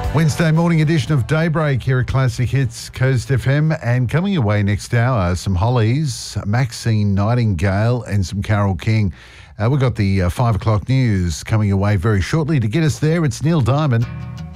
Wednesday morning edition of Daybreak here at Classic Hits Coast FM, and coming away next hour, some Hollies, Maxine Nightingale and some Carole King. We've got the 5 o'clock news coming away very shortly. To get us there, it's Neil Diamond.